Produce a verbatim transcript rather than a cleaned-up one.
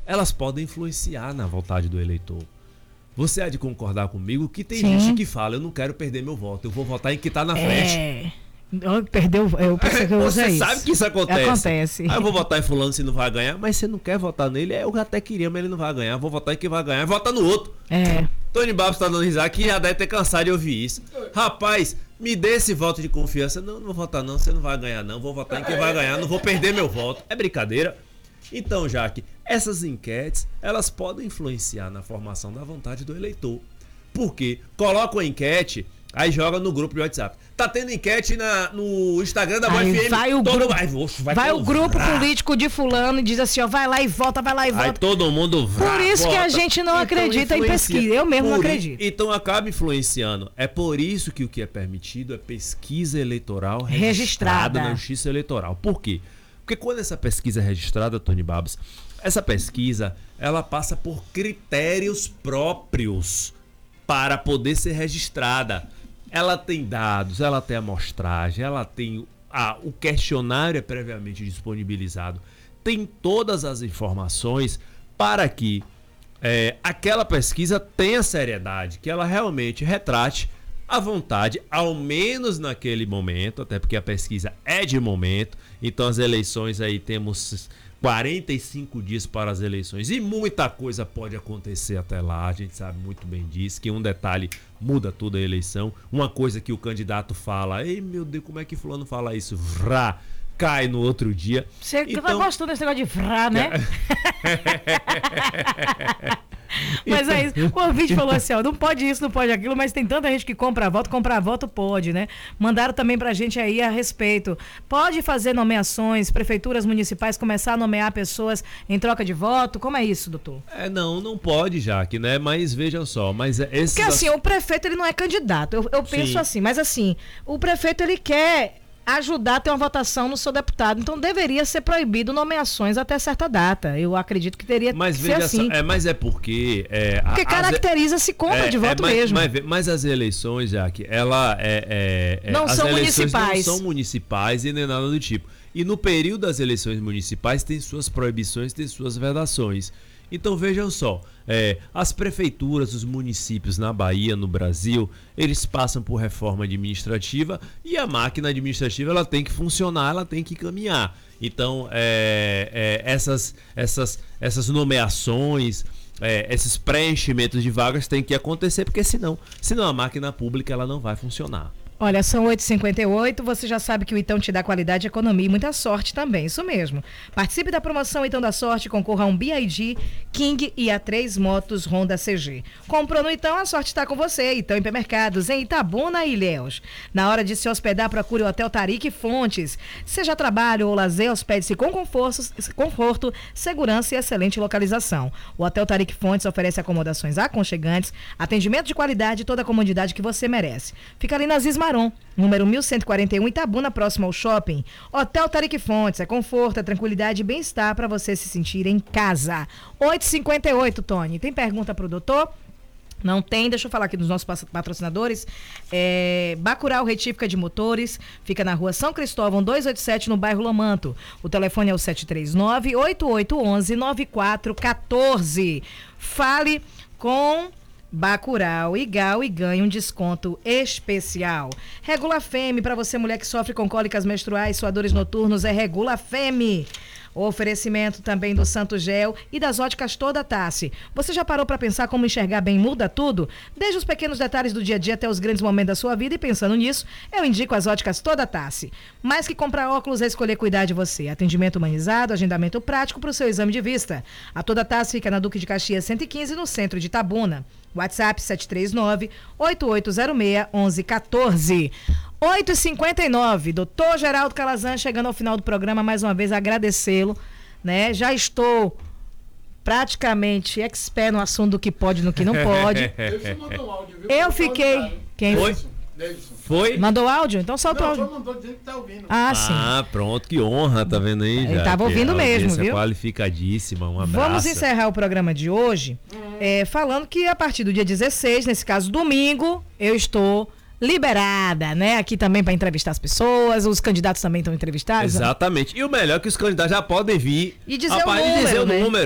elas podem influenciar na vontade do eleitor. Você há de concordar comigo que tem Sim. gente que fala, eu não quero perder meu voto, eu vou votar em quem tá na frente. É... Perdeu, eu pensei que eu Você usei sabe isso. que isso acontece. Acontece. Aí eu vou votar em fulano se não vai ganhar, mas você não quer votar nele, eu até queria, mas ele não vai ganhar, vou votar em quem vai ganhar, vota no outro. É. Tony Babs tá dando risada que já deve ter cansado de ouvir isso. Rapaz, me dê esse voto de confiança. Não, não vou votar não, você não vai ganhar não, vou votar em quem vai ganhar, não vou perder meu voto. É brincadeira. Então, Jaque, essas enquetes, elas podem influenciar na formação da vontade do eleitor. Por quê? Coloca uma enquete, aí joga no grupo de WhatsApp. Tá tendo enquete na, no Instagram da Aí Boa F M. vai o todo, grupo, vai, oxe, vai vai todo o grupo vrá. político de fulano e diz assim, ó, vai lá e volta, vai lá e volta. Aí todo mundo vrá, Por isso que a vota. gente não Então acredita em influencia. pesquisa. Eu mesmo não Por i- acredito. Então acaba influenciando. É por isso que o que é permitido é pesquisa eleitoral registrada, Registrada. na Justiça Eleitoral. Por quê? Porque quando essa pesquisa é registrada, Tony Babs, essa pesquisa ela passa por critérios próprios para poder ser registrada. Ela tem dados, ela tem amostragem, ela tem ah, o questionário é previamente disponibilizado, tem todas as informações para que é, aquela pesquisa tenha seriedade, que ela realmente retrate a vontade, ao menos naquele momento, até porque a pesquisa é de momento, então as eleições aí temos quarenta e cinco dias para as eleições e muita coisa pode acontecer até lá, a gente sabe muito bem disso, que um detalhe muda toda a eleição, uma coisa que o candidato fala, ei meu Deus, como é que fulano fala isso? Vrá, cai no outro dia. Você então... tá gostando desse negócio de vrá, né? Mas é isso. O ouvinte falou assim, ó, não pode isso, não pode aquilo, mas tem tanta gente que compra voto, comprar voto pode, né? Mandaram também pra gente aí a respeito. Pode fazer nomeações, prefeituras municipais começar a nomear pessoas em troca de voto? Como é isso, doutor? É, não, não pode, Jaque, né? Mas vejam só, mas esses... Porque assim, o prefeito ele não é candidato. Eu, eu penso Sim. assim, mas assim, o prefeito ele quer ajudar a ter uma votação no seu deputado. Então deveria ser proibido nomeações até certa data. Eu acredito que teria Mas que ser veja assim. só, é, mas é porque... É, Porque as- caracteriza-se compra é, de voto é, mas, mesmo. Mas, mas as eleições, Jaque, ela é... é, é Não as são eleições municipais. não são municipais e nem nada do tipo. E no período das eleições municipais tem suas proibições, tem suas vedações. Então vejam só, é, as prefeituras, os municípios na Bahia, no Brasil, eles passam por reforma administrativa e a máquina administrativa ela tem que funcionar, ela tem que caminhar. Então é, é, essas, essas, essas nomeações, é, esses preenchimentos de vagas têm que acontecer, porque senão, senão a máquina pública ela não vai funcionar. Olha, são oito e cinquenta e oito, você já sabe que o Itão te dá qualidade, economia e muita sorte também, isso mesmo. Participe da promoção Itão da Sorte, concorra a um B I D, King e a três motos Honda C G. Comprou no Itão, a sorte está com você. Itão Hipermercados, em Itabuna e Ilhéus. Na hora de se hospedar, procure o Hotel Tarik Fontes. Seja trabalho ou lazer, hospede-se com conforto, conforto, segurança e excelente localização. O Hotel Tarik Fontes oferece acomodações aconchegantes, atendimento de qualidade e toda a comodidade que você merece. Fica ali nas Ismael Maron, número mil cento e quarenta e um, Itabuna, próximo ao shopping. Hotel Tarik Fontes, é conforto, é tranquilidade e bem-estar para você se sentir em casa. oito e cinquenta e oito, Tony. Tem pergunta para o doutor? Não tem, deixa eu falar aqui dos nossos patrocinadores. É, Bacurau Retífica de Motores, fica na rua São Cristóvão duzentos e oitenta e sete, no bairro Lomanto. O telefone é o sete três nove, oito oito um um, nove quatro um quatro. Fale com Bacurau e Gal e ganhe um desconto especial. Regula Feme, para você mulher que sofre com cólicas menstruais, suadores noturnos, é Regula Feme. O oferecimento também do Santo Gel e das óticas Toda Tassi. Você já parou para pensar como enxergar bem muda tudo? Desde os pequenos detalhes do dia a dia até os grandes momentos da sua vida, e pensando nisso, eu indico as óticas Toda Tassi. Mais que comprar óculos é escolher cuidar de você. Atendimento humanizado, agendamento prático para o seu exame de vista. A Toda Tassi fica na Duque de Caxias cento e quinze, no centro de Itabuna. WhatsApp sete três nove, oito oito zero seis, um um um quatro. oito e cinquenta e nove, doutor Geraldo Calazan chegando ao final do programa, mais uma vez agradecê-lo, né? Já estou praticamente expert no assunto do que pode e no que não pode. Eu fiquei... Quem Foi? Foi? Mandou áudio? Então solta o áudio. mandou dizendo que tá ouvindo. Ah, sim. Ah, pronto, que honra, tá vendo aí? Ele já, tava que ouvindo a mesmo, audiência viu? Qualificadíssima, um abraço. Vamos encerrar o programa de hoje é, falando que a partir do dia dezesseis, nesse caso domingo, eu estou liberada, né? Aqui também para entrevistar as pessoas, os candidatos também estão entrevistados. Exatamente. E o melhor é que os candidatos já podem vir E dizer a o pa- e número, dizer o né? número.